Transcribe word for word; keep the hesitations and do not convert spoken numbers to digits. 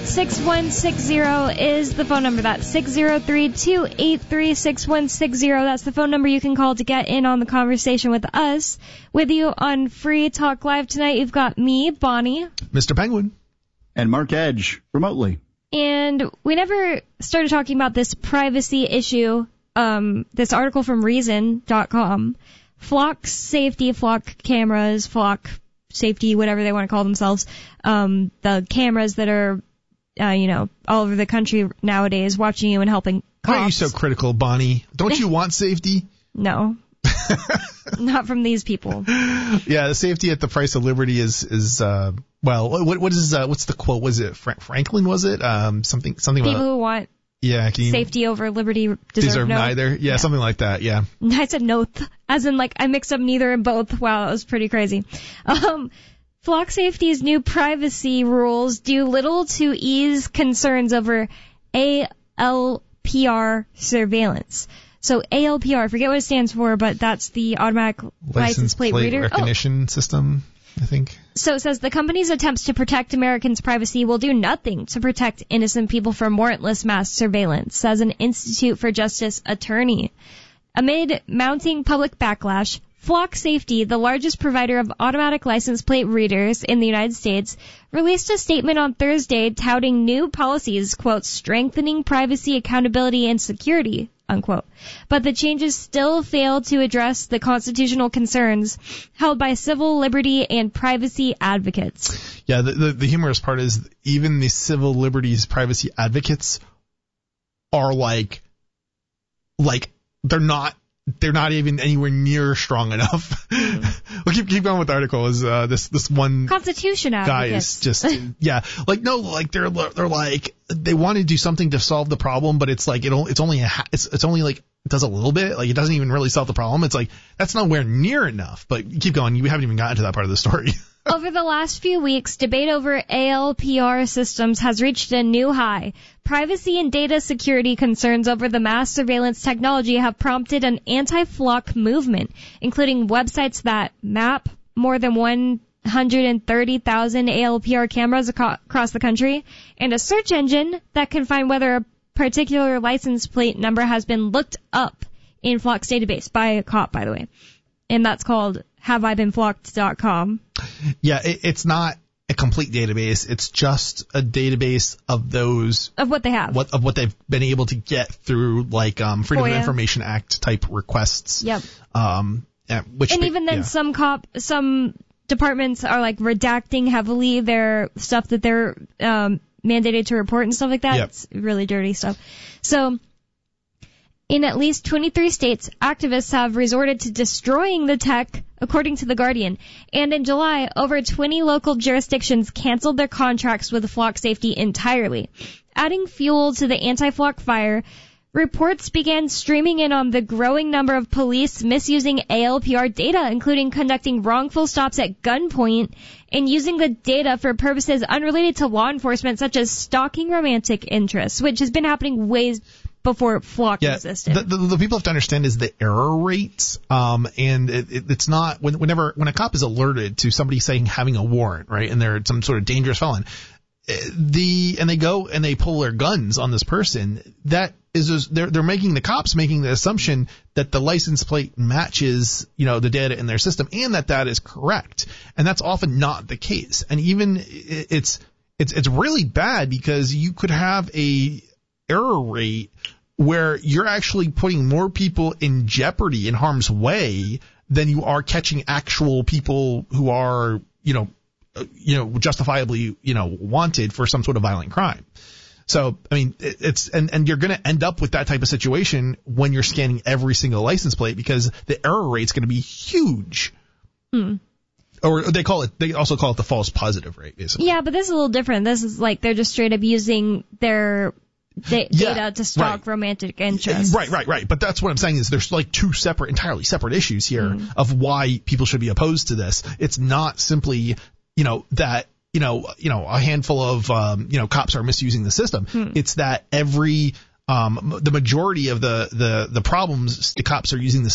six one six zero is the phone number. That's six zero three, two eight three, six one six zero. That's the phone number you can call to get in on the conversation with us. With you on Free Talk Live tonight, you've got me, Bonnie. Mister Penguin. And Mark Edge, remotely. And we never started talking about this privacy issue, um, this article from Reason dot com. Flock safety, flock cameras, flock safety, whatever they want to call themselves. Um, the cameras that are, uh, you know, all over the country nowadays watching you and helping cops. Why are you so critical, Bonnie? Don't you want safety? No. Not from these people. Yeah, the safety at the price of liberty is, is uh, well, what what is, uh, what's the quote? Was it Fra- Franklin, was it? Um, something, something People about... who want Yeah, can you, safety over liberty deserve, deserve no. neither. Yeah, yeah, something like that. Yeah. I said no, as in like I mixed up neither and both. Wow, that was pretty crazy. Um, Flock Safety's new privacy rules do little to ease concerns over A L P R surveillance. So A L P R, I forget what it stands for, but that's the automatic license, license plate, plate reader recognition oh. system, I think. So it says the company's attempts to protect Americans' privacy will do nothing to protect innocent people from warrantless mass surveillance, says an Institute for Justice attorney. Amid mounting public backlash, Flock Safety, the largest provider of automatic license plate readers in the United States, released a statement on Thursday touting new policies, quote, strengthening privacy, accountability, and security, unquote. But the changes still fail to address the constitutional concerns held by civil liberty and privacy advocates. Yeah, the, the, the humorous part is even the civil liberties privacy advocates are like, like, they're not, they're not even anywhere near strong enough. Mm. We'll keep, keep going with the article. Is uh, this this one Constitution guy advocates. is just yeah, like no, like they're they're like they want to do something to solve the problem, but it's like it it's only a, it's it's only like it does a little bit, like it doesn't even really solve the problem. It's like that's nowhere near enough. But keep going. You haven't even gotten to that part of the story. Over the last few weeks, debate over A L P R systems has reached a new high. Privacy and data security concerns over the mass surveillance technology have prompted an anti-flock movement, including websites that map more than one hundred thirty thousand A L P R cameras aco- across the country, and a search engine that can find whether a particular license plate number has been looked up in Flock's database by a cop, by the way. And that's called have I been flocked dot com. Yeah, it, it's not a complete database. It's just a database of those of what they have, what of what they've been able to get through, like um, Freedom F O I A. of Information Act type requests. Yep. Um, yeah, which and be, even then, yeah. some cop, some departments are like redacting heavily their stuff that they're um, mandated to report and stuff like that. Yep. It's really dirty stuff. So, in at least twenty-three states, activists have resorted to destroying the tech, according to The Guardian. And in July, over twenty local jurisdictions canceled their contracts with Flock Safety entirely. Adding fuel to the anti-flock fire, reports began streaming in on the growing number of police misusing A L P R data, including conducting wrongful stops at gunpoint and using the data for purposes unrelated to law enforcement, such as stalking romantic interests, which has been happening ways before Flock yeah, existed. The, the, the people have to understand is the error rates, um, and it, it, it's not when, whenever when a cop is alerted to somebody saying having a warrant, right, and they're some sort of dangerous felon, the and they go and they pull their guns on this person, that is just, they're they're making the cops making the assumption that the license plate matches, you know, the data in their system, and that that is correct, and that's often not the case, and even it, it's it's it's really bad because you could have a error rate where you're actually putting more people in jeopardy, in harm's way, than you are catching actual people who are, you know, you know, justifiably, you know, wanted for some sort of violent crime. So, I mean, it's, and, and you're going to end up with that type of situation when you're scanning every single license plate because the error rate's going to be huge. Hmm. Or they call it, they also call it the false positive rate, basically. Yeah, but this is a little different. This is like they're just straight up using their da- yeah, data to stalk right. romantic interests. Right, right, right. But that's what I'm saying is there's like two separate, entirely separate issues here Mm. of why people should be opposed to this. It's not simply, you know, that, you know, you know, a handful of, um, you know, cops are misusing the system. Hmm. It's that every, um, the majority of the, the, the problems the cops are using the